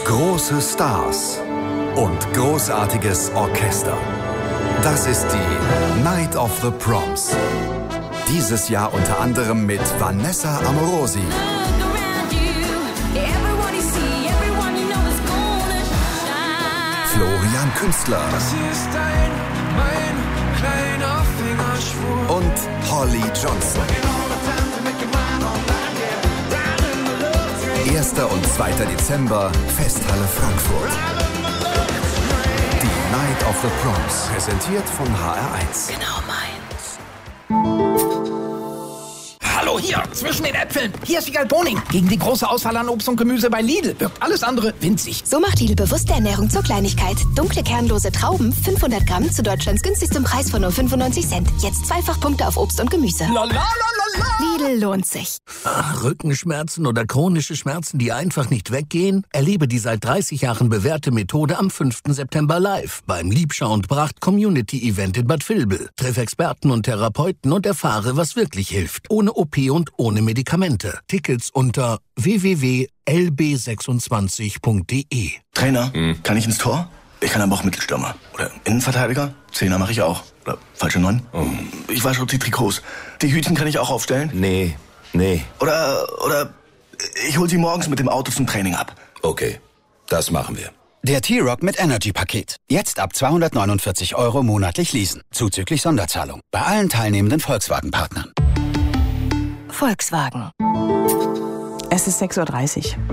Große Stars und großartiges Orchester. Das ist die Night of the Proms. Dieses Jahr unter anderem mit Vanessa Amorosi, Florian Künstler und Holly Johnson. 1. und 2. Dezember, Festhalle Frankfurt. Die Night of the Proms, präsentiert von HR1. Genau meins. Hallo, hier, zwischen den Äpfeln. Hier ist Wiegald Boning. Gegen die große Auswahl an Obst und Gemüse bei Lidl wirkt alles andere winzig. So macht Lidl bewusste Ernährung zur Kleinigkeit. Dunkle, kernlose Trauben, 500 Gramm zu Deutschlands günstigstem Preis von nur 95 Cent. Jetzt Zweifachpunkte auf Obst und Gemüse. Lidl lohnt sich. Rückenschmerzen oder chronische Schmerzen, die einfach nicht weggehen? Erlebe die seit 30 Jahren bewährte Methode am 5. September live beim Liebschau und Bracht Community Event in Bad Vilbel. Treff Experten und Therapeuten und erfahre, was wirklich hilft. Ohne OP und ohne Medikamente. Tickets unter www.lb26.de. Trainer, kann ich ins Tor? Ich kann aber auch Mittelstürmer. Oder Innenverteidiger? Zehner mache ich auch. Oder falsche 9? Ich wasche auch die Trikots. Die Hütchen kann ich auch aufstellen? Nee. Oder ich hol sie morgens mit dem Auto zum Training ab. Okay, das machen wir. Der T-Rock mit Energy-Paket. Jetzt ab 249 € monatlich leasen. Zuzüglich Sonderzahlung. Bei allen teilnehmenden Volkswagen-Partnern. Volkswagen. Es ist 6:30 Uhr.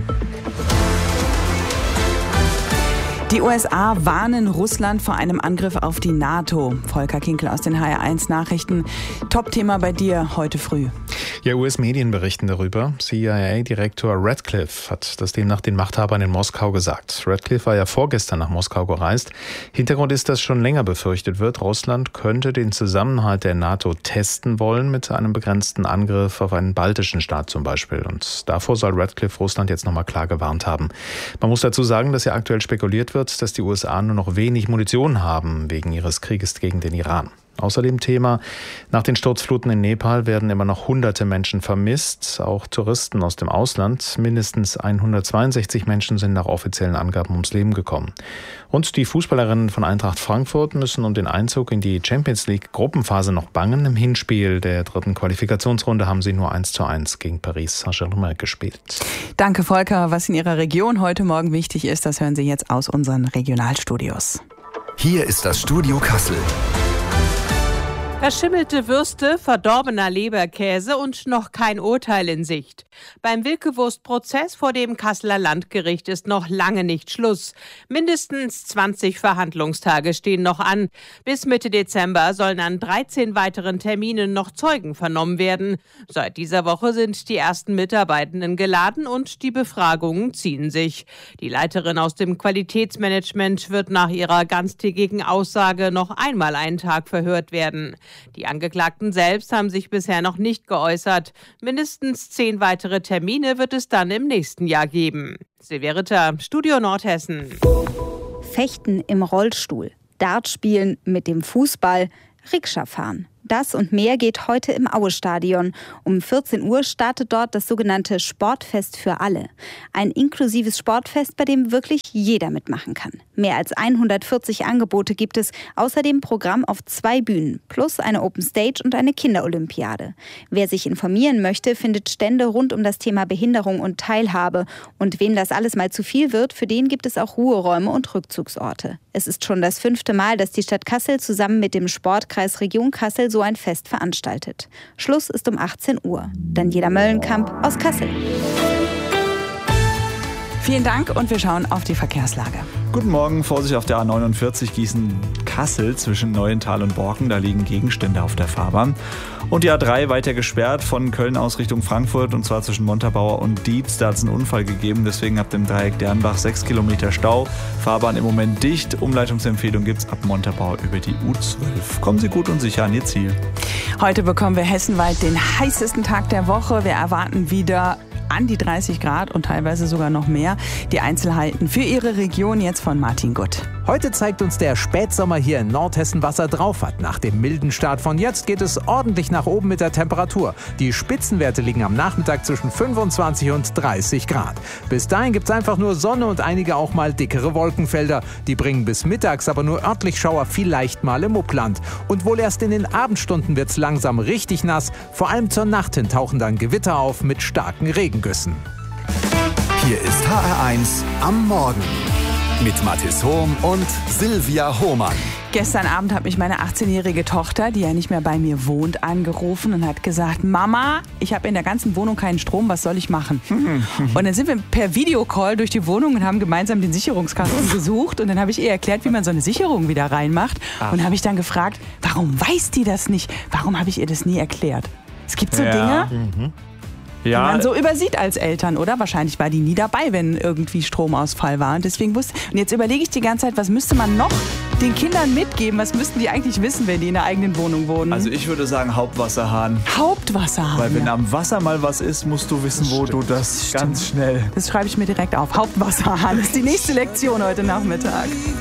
Die USA warnen Russland vor einem Angriff auf die NATO. Volker Kinkel aus den HR1 Nachrichten. Top-Thema bei dir heute früh. Ja, US-Medien berichten darüber. CIA-Direktor Radcliffe hat das demnach den Machthabern in Moskau gesagt. Radcliffe war ja vorgestern nach Moskau gereist. Hintergrund ist, dass schon länger befürchtet wird, Russland könnte den Zusammenhalt der NATO testen wollen mit einem begrenzten Angriff auf einen baltischen Staat zum Beispiel. Und davor soll Radcliffe Russland jetzt nochmal klar gewarnt haben. Man muss dazu sagen, dass ja aktuell spekuliert wird, dass die USA nur noch wenig Munition haben wegen ihres Krieges gegen den Iran. Außerdem Thema: Nach den Sturzfluten in Nepal werden immer noch hunderte Menschen vermisst, auch Touristen aus dem Ausland. Mindestens 162 Menschen sind nach offiziellen Angaben ums Leben gekommen. Und die Fußballerinnen von Eintracht Frankfurt müssen um den Einzug in die Champions League Gruppenphase noch bangen. Im Hinspiel der 3. Qualifikationsrunde haben sie nur 1:1 gegen Paris Saint-Germain gespielt. Danke, Volker. Was in Ihrer Region heute Morgen wichtig ist, das hören Sie jetzt aus unseren Regionalstudios. Hier ist das Studio Kassel. Verschimmelte Würste, verdorbener Leberkäse und noch kein Urteil in Sicht. Beim Wilkewurst-Prozess vor dem Kasseler Landgericht ist noch lange nicht Schluss. Mindestens 20 Verhandlungstage stehen noch an. Bis Mitte Dezember sollen an 13 weiteren Terminen noch Zeugen vernommen werden. Seit dieser Woche sind die ersten Mitarbeitenden geladen und die Befragungen ziehen sich. Die Leiterin aus dem Qualitätsmanagement wird nach ihrer ganztägigen Aussage noch einmal einen Tag verhört werden. Die Angeklagten selbst haben sich bisher noch nicht geäußert. Mindestens 10 weitere Termine wird es dann im nächsten Jahr geben. Silvia Ritter, Studio Nordhessen. Fechten im Rollstuhl, Dart spielen mit dem Fußball, Rikscha fahren. Das und mehr geht heute im Aue-Stadion. Um 14 Uhr startet dort das sogenannte Sportfest für alle. Ein inklusives Sportfest, bei dem wirklich jeder mitmachen kann. Mehr als 140 Angebote gibt es, außerdem Programm auf 2 Bühnen, plus eine Open Stage und eine Kinderolympiade. Wer sich informieren möchte, findet Stände rund um das Thema Behinderung und Teilhabe. Und wem das alles mal zu viel wird, für den gibt es auch Ruheräume und Rückzugsorte. Es ist schon das 5. Mal, dass die Stadt Kassel zusammen mit dem Sportkreis Region Kassel so ein Fest veranstaltet. Schluss ist um 18 Uhr. Daniela Möllenkamp aus Kassel. Vielen Dank und wir schauen auf die Verkehrslage. Guten Morgen, Vorsicht auf der A49 Gießen-Kassel zwischen Neuental und Borken. Da liegen Gegenstände auf der Fahrbahn. Und die A3 weiter gesperrt von Köln aus Richtung Frankfurt, und zwar zwischen Montabaur und Dietz. Da hat es einen Unfall gegeben, deswegen habt ihr im Dreieck Dernbach 6 Kilometer Stau. Fahrbahn im Moment dicht. Umleitungsempfehlung gibt es ab Montabaur über die U12. Kommen Sie gut und sicher an Ihr Ziel. Heute bekommen wir hessenweit den heißesten Tag der Woche. Wir erwarten wieder an die 30 Grad und teilweise sogar noch mehr. Die Einzelheiten für Ihre Region jetzt von Martin Gutt. Heute zeigt uns der Spätsommer hier in Nordhessen, was er drauf hat. Nach dem milden Start von jetzt geht es ordentlich nach oben mit der Temperatur. Die Spitzenwerte liegen am Nachmittag zwischen 25 und 30 Grad. Bis dahin gibt es einfach nur Sonne und einige auch mal dickere Wolkenfelder. Die bringen bis mittags aber nur örtlich Schauer, vielleicht mal im Upland. Und wohl erst in den Abendstunden wird es langsam richtig nass. Vor allem zur Nacht hin tauchen dann Gewitter auf mit starken Regengüssen. Hier ist HR1 am Morgen mit Mathis Hohm und Silvia Hohmann. Gestern Abend hat mich meine 18-jährige Tochter, die ja nicht mehr bei mir wohnt, angerufen und hat gesagt, Mama, ich habe in der ganzen Wohnung keinen Strom, was soll ich machen? Und dann sind wir per Videocall durch die Wohnung und haben gemeinsam den Sicherungskasten gesucht und dann habe ich ihr erklärt, wie man so eine Sicherung wieder reinmacht. Und habe ich dann gefragt, warum weiß die das nicht? Warum habe ich ihr das nie erklärt? Es gibt so Dinge, die man so übersieht als Eltern, oder? Wahrscheinlich war die nie dabei, wenn irgendwie Stromausfall war. Und deswegen und jetzt überlege ich die ganze Zeit, was müsste man noch den Kindern mitgeben? Was müssten die eigentlich wissen, wenn die in der eigenen Wohnung wohnen? Also ich würde sagen Hauptwasserhahn. Hauptwasserhahn. Weil wenn am Wasser mal was ist, musst du wissen, wo du das ganz schnell... Das schreibe ich mir direkt auf. Hauptwasserhahn ist die nächste Lektion heute Nachmittag.